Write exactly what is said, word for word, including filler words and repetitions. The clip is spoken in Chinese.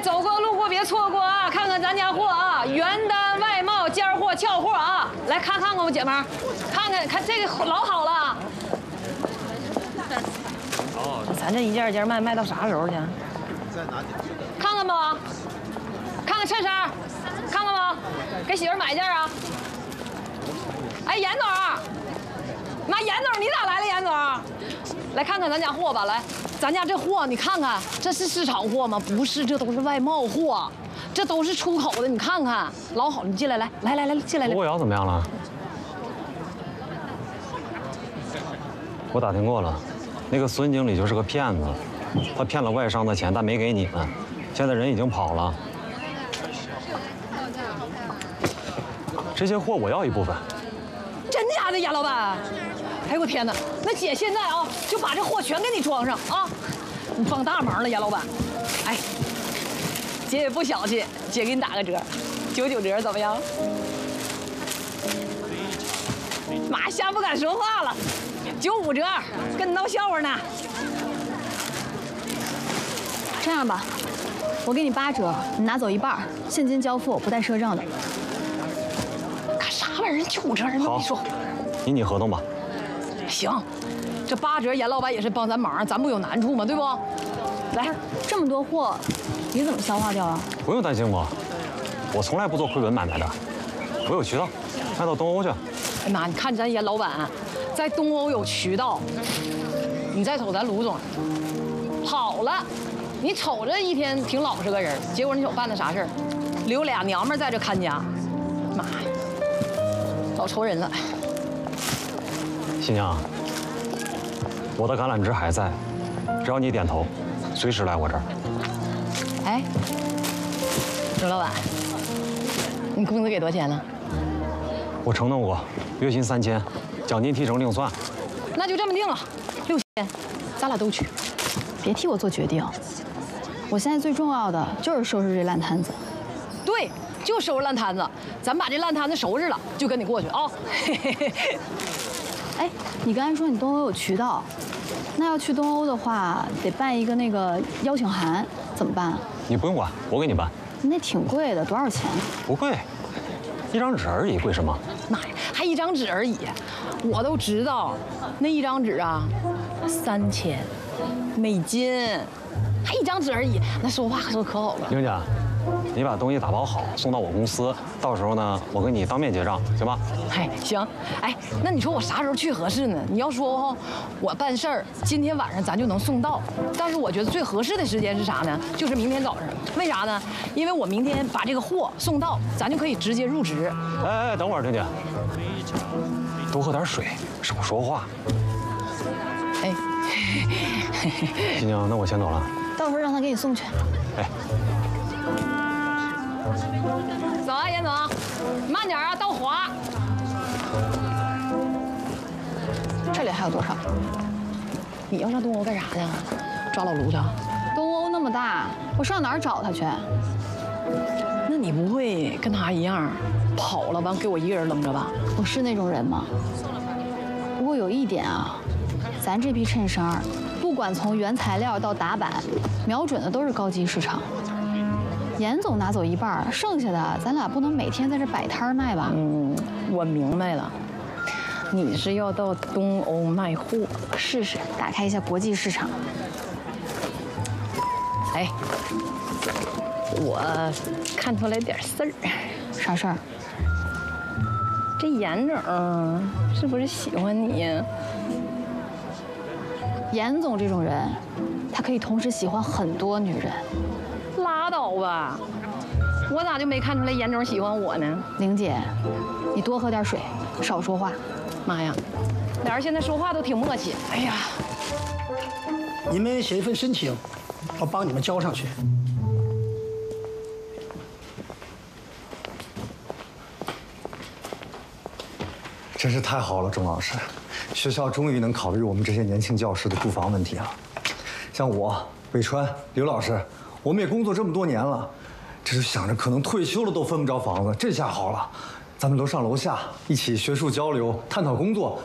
走过路过别错过啊！看看咱家货啊，原单外贸尖货俏货啊！来看看我们姐们儿，看看看这个老好了。哦，咱这一件一件卖，卖到啥时候去？再拿几件。看看吧，看看衬衫，看看吧，给媳妇买一件啊。哎，严总，妈，严总你咋来了？严总，来看看咱家货吧，来。 咱家这货，你看看，这是市场货吗？不是，这都是外贸货，这都是出口的。你看看，老好，你进来，来，来来来，进来来。 郭瑶怎么样了？我打听过了，那个孙经理就是个骗子，他骗了外商的钱，但没给你们，现在人已经跑了。这些货我要一部分。 真假的，严老板？ 哎呦我天哪！那姐现在啊，就把这货全给你装上啊！你帮大忙了，严老板。哎，姐也不小气，姐给你打个折，九九折怎么样？妈瞎不敢说话了，九五折，跟你闹笑话呢。 这样吧，我给你八折，你拿走一半，现金交付，不带赊账的。 干啥玩意儿？九五折，人都没说。 拟拟合同吧。 行，这八折严老板也是帮咱忙，咱不有难处吗？对不？来， 这么多货，你怎么消化掉啊？ 不用担心我，我从来不做亏本买卖的，我有渠道，卖到东欧去。 哎妈，你看咱严老板在东欧有渠道，你再瞅咱卢总，好了，你瞅着一天挺老实个人，结果你瞅办的啥事儿，留俩娘们在这看家，妈呀，老愁人了。 新娘，我的橄榄枝还在，只要你点头，随时来我这儿。 哎，周老板，你工资给多少钱呢？ 我承诺过，月薪三千，奖金提成另算。 那就这么定了，六千，咱俩都去。 别替我做决定，我现在最重要的就是收拾这烂摊子。 对，就收拾烂摊子，咱把这烂摊子收拾了，就跟你过去啊。 哎，你刚才说你东欧有渠道，那要去东欧的话，得办一个那个邀请函，怎么办啊？ 你不用管，我给你办。 那挺贵的，多少钱？ 不贵，一张纸而已，贵什么？ 妈呀，还一张纸而已，我都知道，那一张纸啊，三千美金，还一张纸而已，那说话说可好了。 英姐，你把东西打包好，送到我公司，到时候呢，我跟你当面结账，行吧？ 哎，行，哎，那你说我啥时候去合适呢？你要说哈，我办事儿，今天晚上咱就能送到，但是我觉得最合适的时间是啥呢？就是明天早上。为啥呢？因为我明天把这个货送到，咱就可以直接入职。 哎哎，等会儿，丁姐，多喝点水，少说话。 哎， 新娘，那我先走了。 到时候让他给你送去。 哎。 走啊，严总，慢点啊，道滑。 这里还有多少？ 你要上东欧干啥呢？抓老卢去？ 东欧那么大，我上哪儿找他去？ 那你不会跟他一样跑了完给我一个人扔着吧？ 我是那种人吗？不过有一点啊，咱这批衬衫，不管从原材料到打版，瞄准的都是高级市场。 严总拿走一半，剩下的咱俩不能每天在这摆摊卖吧？ 嗯，我明白了，你是要到东欧卖货， 试试打开一下国际市场。 哎，我看出来点事儿。 啥事儿？ 这严总是不是喜欢你呀？ 严总这种人，他可以同时喜欢很多女人。 拉倒吧，我咋就没看出来严总喜欢我呢？ 玲姐，你多喝点水，少说话。 妈呀，俩人现在说话都挺默契。哎呀， 你们写一份申请，我帮你们交上去。 真是太好了，钟老师，学校终于能考虑我们这些年轻教师的住房问题了。像我、伟川、刘老师。 我们也工作这么多年了，这就想着可能退休了都分不着房子，这下好了，咱们都上楼下一起学术交流，探讨工作，